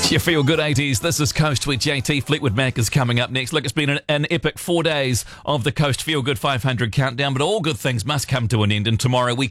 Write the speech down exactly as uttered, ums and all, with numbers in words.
Your Feel Good eighties. This is Coast with J T. Fleetwood Mac is coming up next. Look, it's been an, an epic four days of the Coast Feel Good five hundred countdown, but all good things must come to an end, and tomorrow we